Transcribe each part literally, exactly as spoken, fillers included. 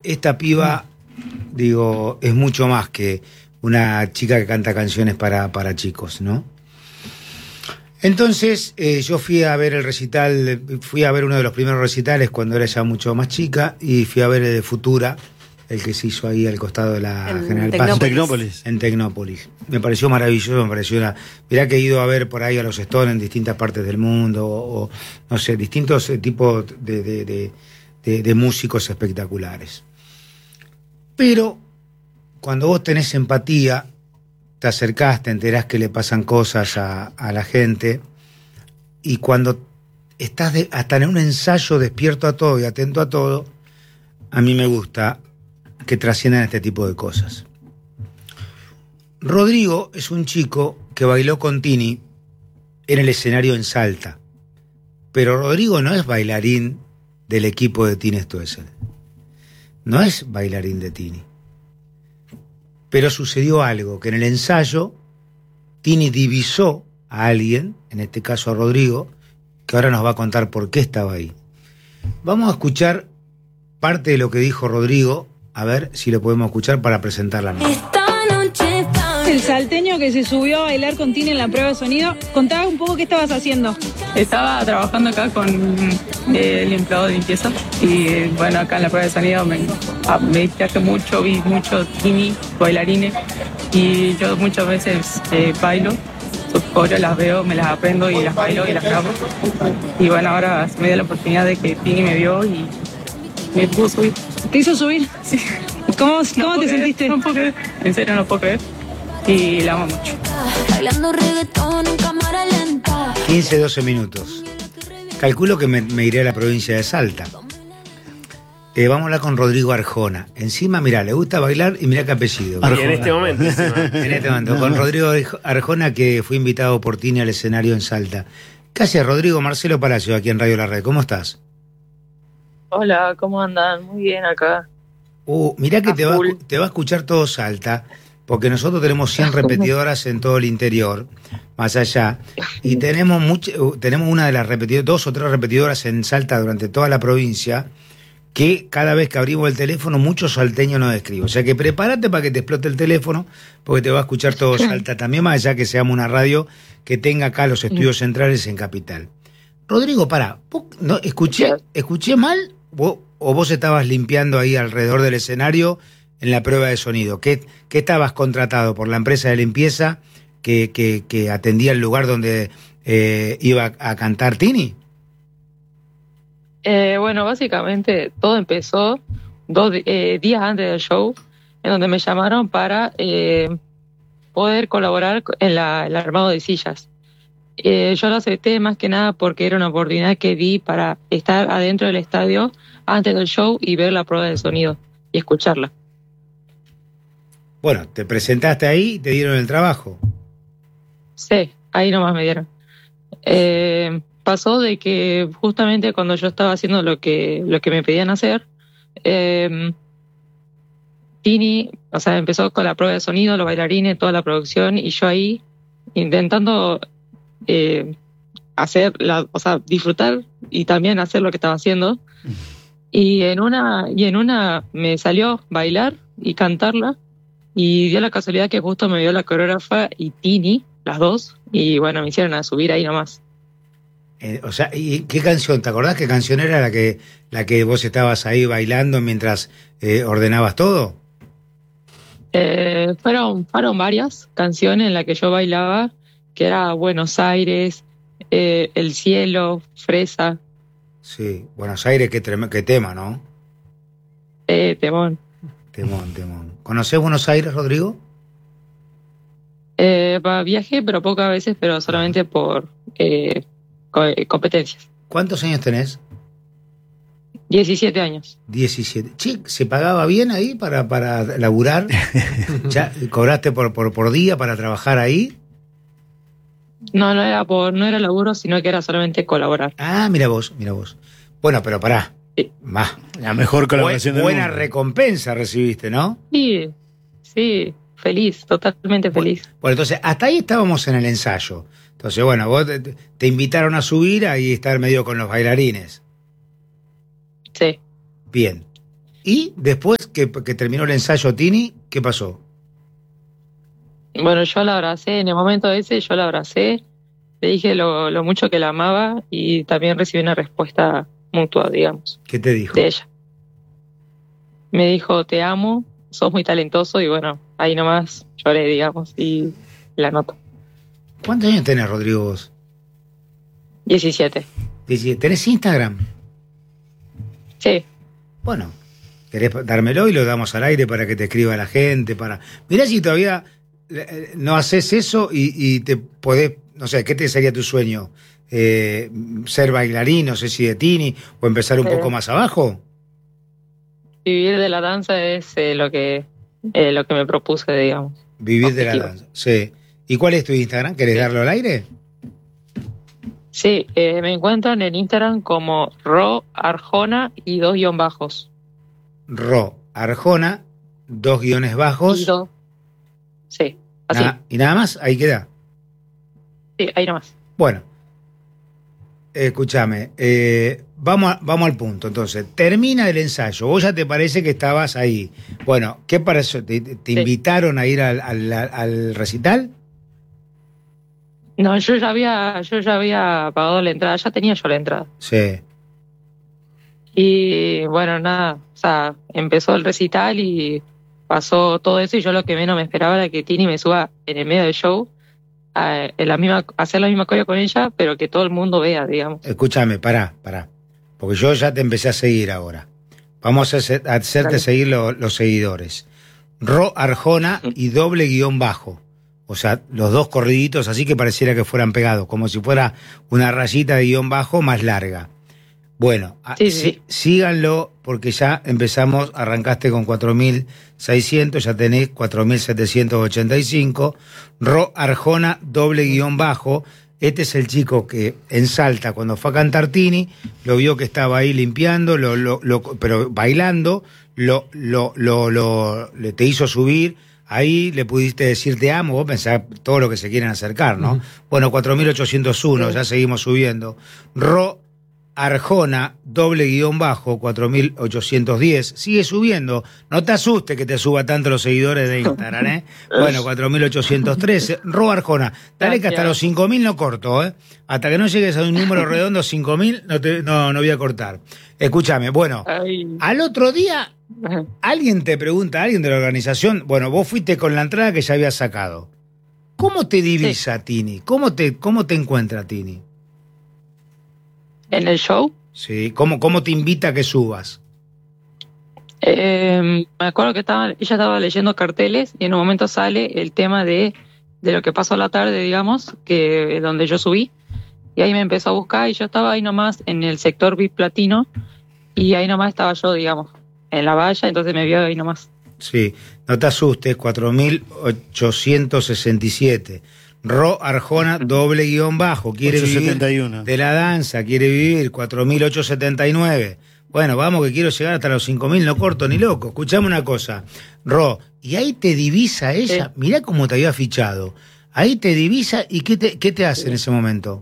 esta piba, digo, es mucho más que una chica que canta canciones para, para chicos, ¿no? Entonces, eh, yo fui a ver el recital, fui a ver uno de los primeros recitales cuando era ya mucho más chica, y fui a ver el de Futura, el que se hizo ahí al costado de la en General Paz. Tecnópolis. Tecnópolis. En Tecnópolis. Me pareció maravilloso, me pareció una... Mirá que he ido a ver por ahí a los Stones en distintas partes del mundo, o, o no sé, distintos eh, tipos de, de, de, de, de músicos espectaculares. Pero, cuando vos tenés empatía, te acercás, te enterás que le pasan cosas a, a la gente, y cuando estás de, hasta en un ensayo despierto a todo y atento a todo, a mí me gusta que trasciendan este tipo de cosas. Rodrigo es un chico que bailó con Tini en el escenario en Salta, pero Rodrigo no es bailarín del equipo de Tini Stoessel, no es bailarín de Tini. Pero sucedió algo, que en el ensayo Tini divisó a alguien, en este caso a Rodrigo, que ahora nos va a contar por qué estaba ahí. Vamos a escuchar parte de lo que dijo Rodrigo, a ver si lo podemos escuchar para presentarla. El salteño que se subió a bailar con Tini en la prueba de sonido, contaba un poco qué estabas haciendo. Estaba trabajando acá con eh, el empleado de limpieza y bueno, acá en la prueba de sonido me, ah, me distraje mucho, vi mucho Tini, bailarines, y yo muchas veces eh, bailo, sus coreos las veo, me las aprendo y las bailo y las grabo. Y bueno, ahora me dio la oportunidad de que Tini me vio y me pudo subir. ¿Te hizo subir? Sí. ¿Cómo, No cómo te creer, sentiste? No puedo creer, en serio no puedo creer. Y la amo mucho. quince, doce minutos. Calculo que me, me iré a la provincia de Salta. Eh, vamos a hablar con Rodrigo Arjona. Encima, mirá, le gusta bailar y mirá qué apellido. Y en este momento. En este momento, con Rodrigo Arjona, que fue invitado por Tini al escenario en Salta. ¿Qué haces, Rodrigo? Marcelo Palacio, aquí en Radio La Red. ¿Cómo estás? Hola, ¿cómo andan? Muy bien acá. Uh, mirá que te va, te va a escuchar todo Salta, porque nosotros tenemos cien repetidoras en todo el interior, más allá, y tenemos mucho, tenemos una de las repetidoras, dos o tres repetidoras en Salta durante toda la provincia, que cada vez que abrimos el teléfono, muchos salteños nos escriben. O sea que prepárate para que te explote el teléfono, porque te va a escuchar todo Salta también, más allá que seamos una radio que tenga acá los estudios centrales en Capital. Rodrigo, pará, ¿no, escuché, escuché mal o, o vos estabas limpiando ahí alrededor del escenario en la prueba de sonido? ¿Qué, qué estabas contratado por la empresa de limpieza que, que, que atendía el lugar donde eh, iba a cantar Tini? Eh, bueno, básicamente todo empezó dos eh, días antes del show, en donde me llamaron para eh, poder colaborar en la, el armado de sillas. Eh, yo lo acepté más que nada porque era una oportunidad que vi para estar adentro del estadio antes del show y ver la prueba de sonido y escucharla. Bueno, te presentaste ahí y te dieron el trabajo. Sí, ahí nomás me dieron. Eh, pasó de que justamente cuando yo estaba haciendo lo que lo que me pedían hacer, eh, Tini, o sea, empezó con la prueba de sonido, los bailarines, toda la producción, y yo ahí intentando eh, hacer, la, o sea, disfrutar y también hacer lo que estaba haciendo. Y en una y en una me salió bailar y cantarla, y dio la casualidad que justo me vio la coreógrafa y Tini, las dos, y bueno, me hicieron a subir ahí nomás. Eh, o sea, ¿y qué canción? ¿Te acordás qué canción era la que la que vos estabas ahí bailando mientras eh, ordenabas todo? Eh, fueron, fueron varias canciones en las que yo bailaba, que era Buenos Aires, eh, El Cielo, Fresa. Sí, Buenos Aires, qué, trem- qué tema, ¿no? Eh, temón. Temón, temón. ¿Conocés Buenos Aires, Rodrigo? Eh, pa, viajé, pero pocas veces, pero solamente por eh, co- competencias. ¿Cuántos años tenés? diecisiete años. diecisiete. Che, ¿se pagaba bien ahí para, para laburar? ¿Ya cobraste por, por, por día para trabajar ahí? No, no era por, no era laburo, sino que era solamente colaborar. Ah, mira vos, mira vos. Bueno, pero pará. Sí. Más. La mejor colaboración Bu- del buena mundo. recompensa recibiste, ¿no? Sí, sí, feliz, totalmente feliz. Bueno, entonces, hasta ahí estábamos en el ensayo. Entonces, bueno, vos te, te invitaron a subir ahí estar medio con los bailarines. Sí. Bien. Y después que, que terminó el ensayo Tini, ¿qué pasó? Bueno, yo la abracé, en el momento ese yo la abracé, le dije lo, lo mucho que la amaba y también recibí una respuesta mutua, digamos. ¿Qué te dijo? De ella. Me dijo, te amo, sos muy talentoso y bueno, ahí nomás lloré, digamos, y la noto. ¿Cuántos años tenés, Rodrigo, vos? diecisiete. ¿Tenés Instagram? Sí. Bueno, querés dármelo y lo damos al aire para que te escriba la gente, para... Mirá si todavía no haces eso y, y te podés, no sé, ¿qué te sería tu sueño? Eh, ¿Ser bailarín, no sé si de Tini, o empezar un sí. poco más abajo? Vivir de la danza es eh, lo que eh, lo que me propuse, digamos. Vivir objetivo. de la danza, sí. ¿Y cuál es tu Instagram? ¿Querés sí. darlo al aire? Sí, eh, me encuentran en Instagram como Ro Arjona y dos guión bajos. Ro Arjona, dos guiones bajos. Y dos. Sí, así. Nada, ¿y nada más? Ahí queda. Sí, ahí nomás. Bueno, escúchame, eh, vamos, a, vamos al punto. Entonces, termina el ensayo. Vos ya te parece que estabas ahí. Bueno, ¿qué pareció? ¿Te, te sí. invitaron a ir al, al, al recital? No, yo ya había, yo ya había pagado la entrada, ya tenía yo la entrada. Sí. Y bueno, nada, o sea, empezó el recital y pasó todo eso y yo lo que menos me esperaba era que Tini me suba en el medio del show a, en la misma, a hacer la misma cosa con ella, pero que todo el mundo vea, digamos. Escúchame, pará, pará, porque yo ya te empecé a seguir ahora. Vamos a, hacer, a hacerte Dale. seguir lo, los seguidores. Ro Arjona y doble guión bajo. O sea, los dos corriditos así que pareciera que fueran pegados, como si fuera una rayita de guión bajo más larga. Bueno, sí, sí, sí. síganlo porque ya empezamos, arrancaste con cuatro mil seiscientos, ya tenés cuatro mil setecientos ochenta y cinco. Ro Arjona, doble guión bajo. Este es el chico que en Salta, cuando fue a cantar Tini, lo vio que estaba ahí limpiando, lo, lo, lo, pero bailando, lo, lo, lo, lo, le te hizo subir. Ahí le pudiste decir te amo, vos pensás todo lo que se quieren acercar, ¿no? Uh-huh. Bueno, cuatro mil ochocientos uno, uh-huh. ya seguimos subiendo. Ro Arjona, doble guión bajo, cuatro mil ochocientos diez, sigue subiendo. No te asustes que te suba tanto los seguidores de Instagram, ¿eh? Bueno, cuatro mil ochocientos trece. Ro Arjona, dale que hasta los cinco mil no corto, ¿eh? Hasta que no llegues a un número redondo, cinco mil, no, te, no, no voy a cortar. Escúchame, bueno, Ay. al otro día... Alguien te pregunta, alguien de la organización, bueno, vos fuiste con la entrada que ya habías sacado. ¿Cómo te divisa sí. Tini? ¿Cómo te, cómo te encuentra Tini? ¿En el show? Sí, ¿cómo, cómo te invita a que subas? Eh, me acuerdo que estaba, ella estaba leyendo carteles y en un momento sale el tema de, de lo que pasó a la tarde, digamos, que donde yo subí. Y ahí me empezó a buscar y yo estaba ahí nomás en el sector V I P Platino y ahí nomás estaba yo, digamos. En la valla, entonces me vio ahí nomás. Sí, no te asustes, cuatro mil ochocientos sesenta y siete. Ro Arjona, doble guión bajo, quiere vivir de la danza, quiere vivir, cuatro mil ochocientos setenta y nueve. Bueno, vamos que quiero llegar hasta los cinco mil, no corto ni loco. Escuchame una cosa, Ro, y ahí te divisa ella, sí. Mirá cómo te había fichado. Ahí te divisa y ¿qué te, qué te hace sí. en ese momento?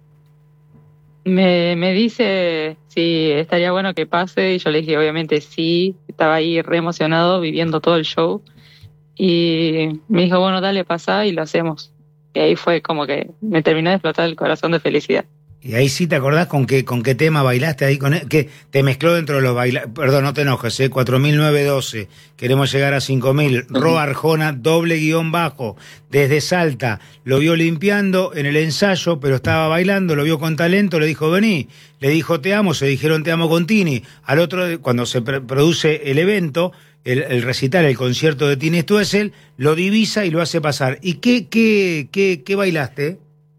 Me, me dice si estaría bueno que pase y yo le dije obviamente sí, estaba ahí re emocionado viviendo todo el show y me dijo bueno dale pasá y lo hacemos y ahí fue como que me terminó de explotar el corazón de felicidad. Y ahí sí te acordás con qué, con qué tema bailaste ahí con él, que te mezcló dentro de los bailados, perdón, no te enojes, eh, cuatro mil novecientos doce, queremos llegar a cinco mil, uh-huh. Ro Arjona, doble guión bajo, desde Salta, lo vio limpiando en el ensayo, pero estaba bailando, lo vio con talento, le dijo vení, le dijo te amo, se dijeron te amo con Tini, al otro, cuando se pre- produce el evento, el, el recital, el concierto de Tini Stoessel, lo divisa y lo hace pasar. ¿Y qué, qué, qué, qué bailaste?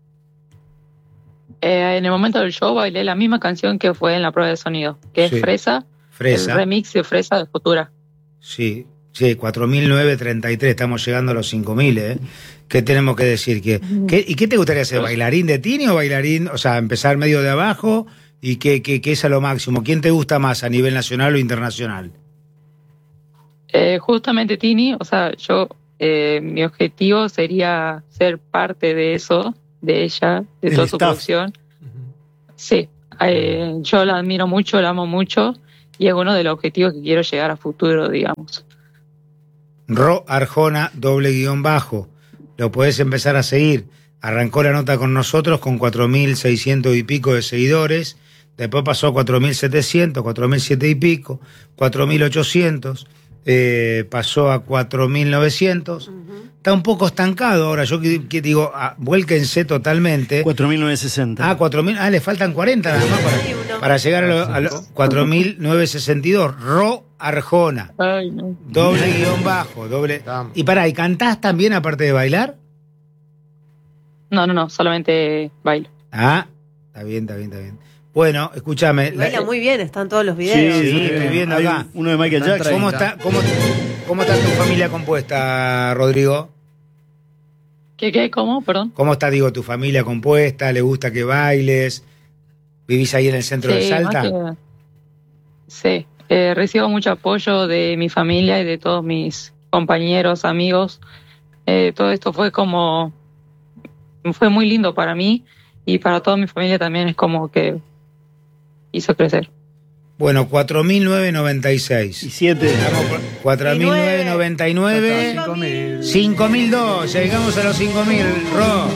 Eh, en el momento del show bailé la misma canción que fue en la prueba de sonido, que sí. es Fresa, Fresa, el remix de Fresa de Futura. Sí, sí, cuatro mil novecientos treinta y tres, estamos llegando a los cinco mil, ¿eh? ¿Qué tenemos que decir? ¿Qué, qué, ¿Y qué te gustaría hacer? ¿Bailarín de Tini o bailarín, o sea, empezar medio de abajo y qué, qué, qué es a lo máximo? ¿Quién te gusta más a nivel nacional o internacional? Eh, justamente Tini, o sea, yo, eh, mi objetivo sería ser parte de eso, de ella, de toda su producción. Uh-huh. Sí, eh, yo la admiro mucho, la amo mucho y es uno de los objetivos que quiero llegar a futuro, digamos. Ro Arjona, doble guión bajo. Lo podés empezar a seguir. Arrancó la nota con nosotros con cuatro mil seiscientos y pico de seguidores. Después pasó a cuatro mil setecientos, cuatro mil siete y pico, cuatro mil ochocientos. Eh, pasó a cuatro mil novecientos. Uh-huh. Está un poco estancado ahora. Yo que, que digo, ah, vuélquense totalmente. cuatro mil novecientos sesenta. Ah, cuatro mil. Ah, le faltan cuarenta nada más para, para llegar a los lo, cuatro mil novecientos sesenta y dos. Ro Arjona. Ay, no. Doble guión bajo. Doble. Y pará, ¿y cantás también aparte de bailar? No, no, no, solamente bailo. Ah, está bien, está bien, está bien. Bueno, escúchame. Baila la, muy bien, están todos los videos. Sí, sí, estoy viendo acá. Uno de Michael Jackson. ¿Cómo está, cómo, ¿Cómo está tu familia compuesta, Rodrigo? ¿Qué, qué, cómo, perdón? ¿Cómo está, digo, tu familia compuesta? ¿Le gusta que bailes? ¿Vivís ahí en el centro sí, de Salta? Que, sí, eh, recibo mucho apoyo de mi familia y de todos mis compañeros, amigos. Eh, todo esto fue como... Fue muy lindo para mí y para toda mi familia también, es como que hizo crecer. Bueno, cuatro mil novecientos noventa y seis. Y siete. cuatro mil novecientos noventa y nueve. cinco mil dos. Llegamos a los cinco mil. Ro.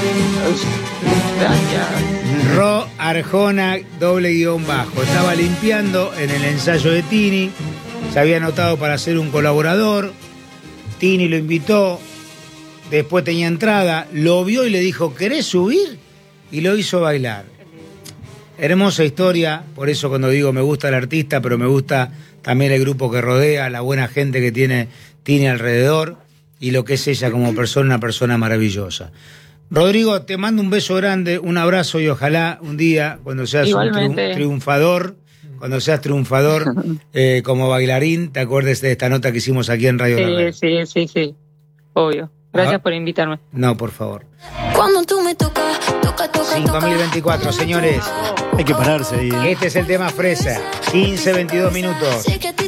Gracias. Ro Arjona, doble guión bajo. Estaba limpiando en el ensayo de Tini. Se había anotado para ser un colaborador. Tini lo invitó. Después tenía entrada. Lo vio y le dijo, ¿querés subir? Y lo hizo bailar. Hermosa historia, por eso cuando digo me gusta el artista, pero me gusta también el grupo que rodea, la buena gente que tiene, tiene alrededor y lo que es ella como persona, una persona maravillosa. Rodrigo, te mando un beso grande, un abrazo y ojalá un día, cuando seas Igualmente. un tri- triunfador, cuando seas triunfador eh, como bailarín, te acuerdes de esta nota que hicimos aquí en Radio Rebelde. Sí, sí, sí, sí, obvio. Gracias ah, por invitarme. No, por favor. Cuando tú me tocas, toca, toca, cinco mil veinticuatro, señores. Hay que pararse ahí. ¿eh? Este es el tema fresa. quince, veintidós minutos.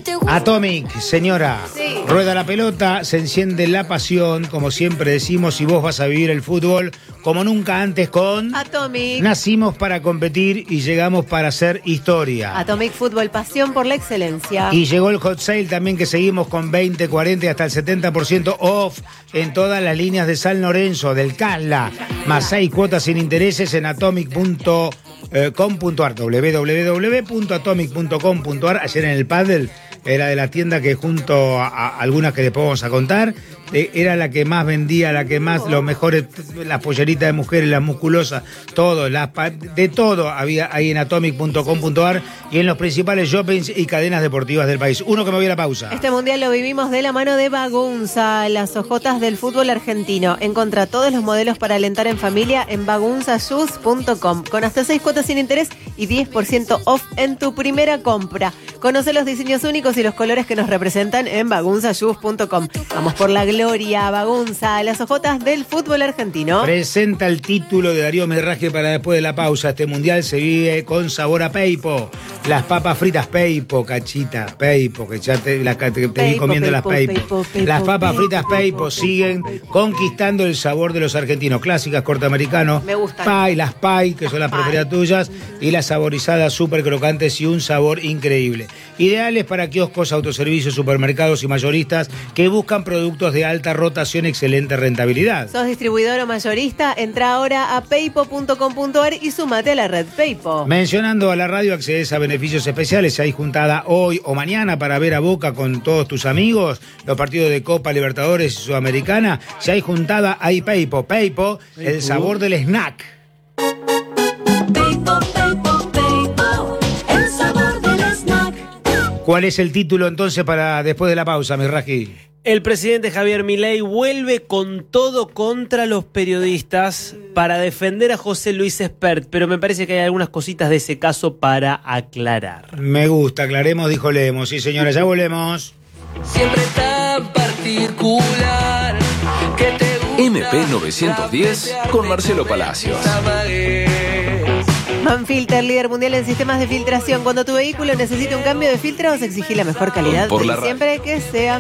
Atomic, señora. Sí. Rueda la pelota, se enciende la pasión, como siempre decimos, y vos vas a vivir el fútbol como nunca antes con... Atomic. Nacimos para competir y llegamos para hacer historia. Atomic Fútbol, pasión por la excelencia. Y llegó el hot sale también, que seguimos con veinte, cuarenta y hasta el setenta por ciento off en todas las líneas de San Lorenzo, del Casla, más seis cuotas sin intereses en atomic punto com punto ar, doble u doble u doble u punto atomic punto com punto ar. Ayer en el pádel era de la tienda que junto a, a algunas que después vamos a contar, eh, era la que más vendía, la que más, los mejores, las polleritas de mujeres, las musculosas, todo, las, de todo había ahí en atomic punto com punto ar y en los principales shoppings y cadenas deportivas del país. Uno que me voy a la pausa. Este mundial lo vivimos de la mano de Bagunza, las ojotas del fútbol argentino. Encontrá todos los modelos para alentar en familia en bagunza shoes punto com, con hasta seis cuotas sin interés y diez por ciento off en tu primera compra. Conoce los diseños únicos y los colores que nos representan en bagunza shoes punto com. Vamos por la gloria, Bagunza, las ojotas del fútbol argentino. Presenta el título de Darío Merraje para después de la pausa. Este mundial se vive con sabor a Peipo. Las papas fritas Peipo, cachita, Peipo, que ya te, la, te, te Peipo, vi comiendo Peipo, las Peipo. Peipo, Peipo. Las papas Peipo, fritas Peipo, Peipo siguen Peipo, conquistando el sabor de los argentinos. Clásicas, corteamericanos. Me gustan. Pai, las Pai, que son las preferidas tuyas, y las saborizadas súper crocantes y un sabor increíble. Ideales para kioscos, autoservicios, supermercados y mayoristas que buscan productos de alta rotación y excelente rentabilidad. ¿Sos distribuidor o mayorista? Entra ahora a peipo punto com punto ar y sumate a la red Peipo. Mencionando a la radio accedes a beneficios especiales. Si hay juntada hoy o mañana para ver a Boca con todos tus amigos, los partidos de Copa Libertadores y Sudamericana. Si hay juntada, hay Peipo. Peipo, Peipo. El sabor del snack. Peipo, Peipo, Peipo, el sabor del snack. ¿Cuál es el título entonces para después de la pausa, Merraji? El presidente Javier Milei vuelve con todo contra los periodistas para defender a José Luis Espert, pero me parece que hay algunas cositas de ese caso para aclarar. Me gusta, aclaremos, dijo Lemos. Sí, señora, ya volvemos. Siempre tan particular que te gusta. M P novecientos diez con Marcelo Palacios. Manfilter, líder mundial en sistemas de filtración. Cuando tu vehículo necesita un cambio de filtros, exigí la mejor calidad. Por la y siempre que sea